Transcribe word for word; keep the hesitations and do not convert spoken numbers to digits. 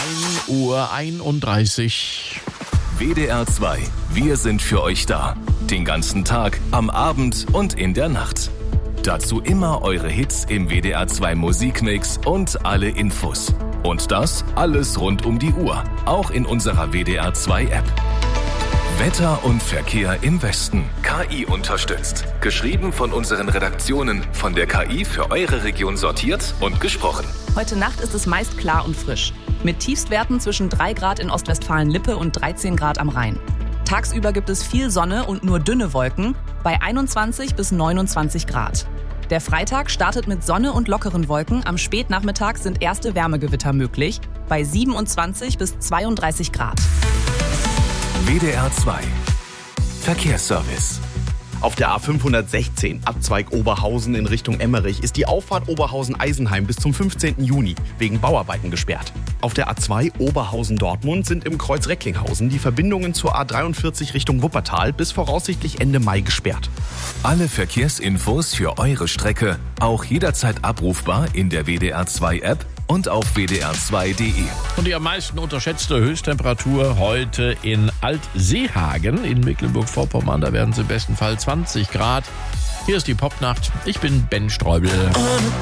ein Uhr einunddreißig. W D R zwei. Wir sind für euch da. Den ganzen Tag, am Abend und in der Nacht. Dazu immer eure Hits im W D R zwei Musikmix und alle Infos. Und das alles rund um die Uhr. Auch in unserer W D R zwei App. Wetter und Verkehr im Westen. K I unterstützt. Geschrieben von unseren Redaktionen. Von der K I für eure Region sortiert und gesprochen. Heute Nacht ist es meist klar und frisch. Mit Tiefstwerten zwischen drei Grad in Ostwestfalen-Lippe und dreizehn Grad am Rhein. Tagsüber gibt es viel Sonne und nur dünne Wolken bei einundzwanzig bis neunundzwanzig Grad. Der Freitag startet mit Sonne und lockeren Wolken. Am Spätnachmittag sind erste Wärmegewitter möglich bei siebenundzwanzig bis zweiunddreißig Grad. W D R zwei. Verkehrsservice. Auf der A fünfhundertsechzehn, Abzweig Oberhausen in Richtung Emmerich, ist die Auffahrt Oberhausen-Eisenheim bis zum fünfzehnten Juni wegen Bauarbeiten gesperrt. Auf der A zwei Oberhausen-Dortmund sind im Kreuz Recklinghausen die Verbindungen zur A dreiundvierzig Richtung Wuppertal bis voraussichtlich Ende Mai gesperrt. Alle Verkehrsinfos für eure Strecke auch jederzeit abrufbar in der W D R zwei App und auf w d r zwei punkt d e. Und die am meisten unterschätzte Höchsttemperatur heute in Altseehagen in Mecklenburg-Vorpommern. Da werden es im besten Fall zwanzig Grad. Hier ist die Popnacht. Ich bin Ben Streubel.